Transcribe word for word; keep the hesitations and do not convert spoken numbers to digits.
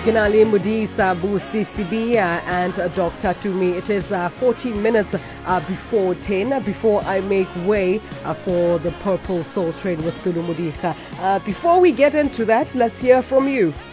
Ginali Mudisa Busisibia and uh, Doctor Tumi. It is uh, fourteen minutes uh, before ten, uh, before I make way uh, for the Purple Soul Train with Kulu Mudika. Uh, before we get into that, let's hear from you.